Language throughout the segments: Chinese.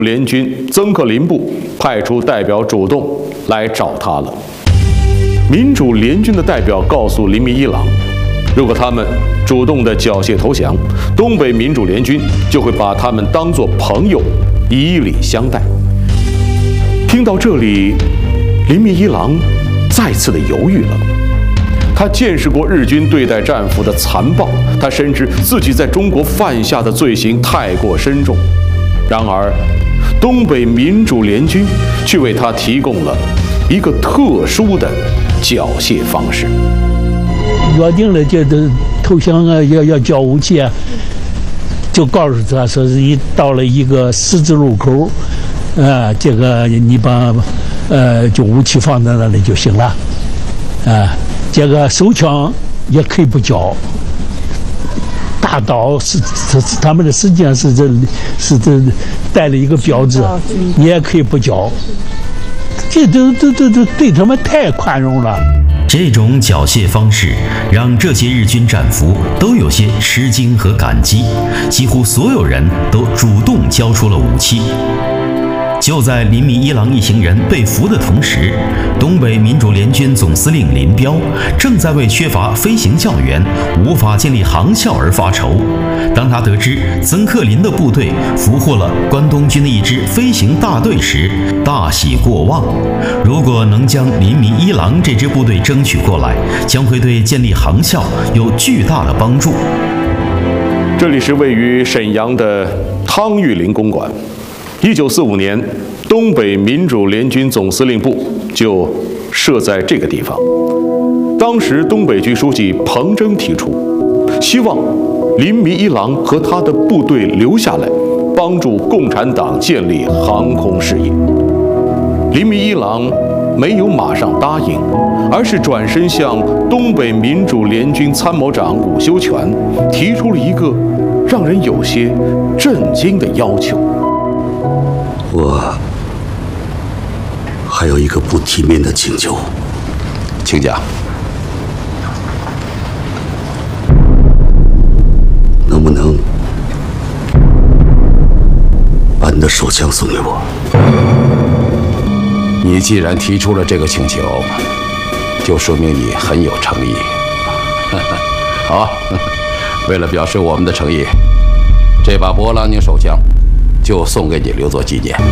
联军曾克林部派出代表主动来找他了。民主联军的代表告诉林密一郎，如果他们主动的缴械投降，东北民主联军就会把他们当作朋友，以礼相待。听到这里，林密一郎再次的犹豫了。他见识过日军对待战俘的残暴，他深知自己在中国犯下的罪行太过深重。然而，东北民主联军却为他提供了一个特殊的缴械方式。 约定了这个投降啊，要交武器啊，就告诉他说是你到了一个十字路口，这个你把就武器放在那里就行了，这个手枪也可以不交。大刀是他们的，实际上是这带了一个标志，你也可以不交。这都对他们太宽容了。 这种缴械方式让这些日军战俘都有些吃惊和感激，几乎所有人都主动交出了武器。就在林密一郎一行人被俘的同时，东北民主联军总司令林彪正在为缺乏飞行教员无法建立航校而发愁。当他得知曾克林的部队俘获了关东军的一支飞行大队时，大喜过望。如果能将林密一郎这支部队争取过来，将会对建立航校有巨大的帮助。 这里是位于沈阳的汤玉麟公馆。1945年，东北民主联军总司令部就设在这个地方。当时东北局书记彭征提出，希望林密一郎和他的部队留下来，帮助共产党建立航空事业。林密一郎没有马上答应，而是转身向东北民主联军参谋长伍修权提出了一个让人有些震惊的要求。 我还有一个不体面的请求， 请讲。 能不能把你的手枪送给我？ 你既然提出了这个请求，就说明你很有诚意。好，为了表示我们的诚意，这把勃朗宁手枪就送给你留作纪念。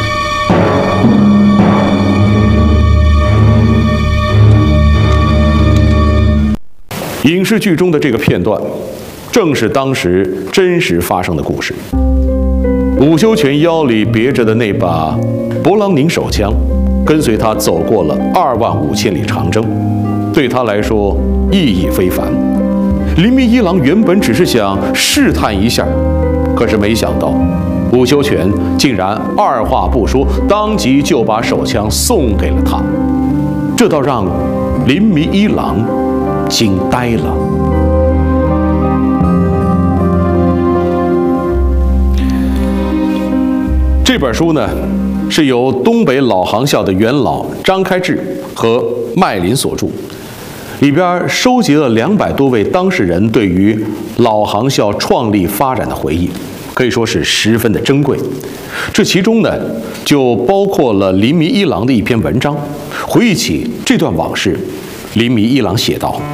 影视剧中的这个片段，正是当时真实发生的故事。伍修权腰里别着的那把勃朗宁手枪，跟随他走过了25000里长征，对他来说意义非凡。林密一郎原本只是想试探一下，可是没想到伍修权竟然二话不说，当即就把手枪送给了他，这倒让林密一郎惊呆了。这本书呢，是由东北老航校的元老张开智和麦林所著，里边收集了200多位当事人对于老航校创立发展的回忆，可以说是十分的珍贵。这其中呢，就包括了林密一郎的一篇文章，回忆起这段往事。林密一郎写道：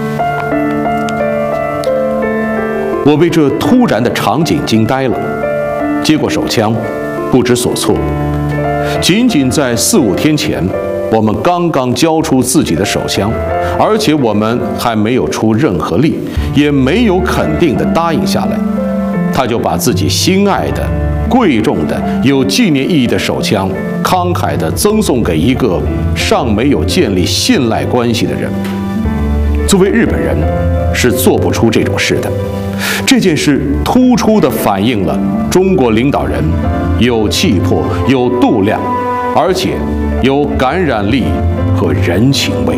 我被这突然的场景惊呆了，接过手枪不知所措。仅仅在4、5天前，我们刚刚交出自己的手枪，而且我们还没有出任何力，也没有肯定的答应下来，他就把自己心爱的、贵重的、有纪念意义的手枪慷慨地赠送给一个尚没有建立信赖关系的人。作为日本人，是做不出这种事的。这件事突出地反映了中国领导人有气魄、有度量，而且有感染力和人情味。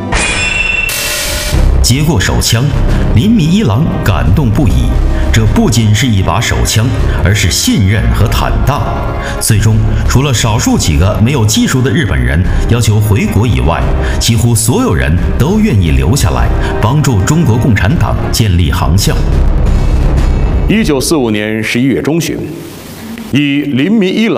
接过手枪，林密一郎感动不已。这不仅是一把手枪，而是信任和坦荡。最终，除了少数几个没有技术的日本人要求回国以外，几乎所有人都愿意留下来，帮助中国共产党建立航校。 1945年11月中旬， 以林民一郎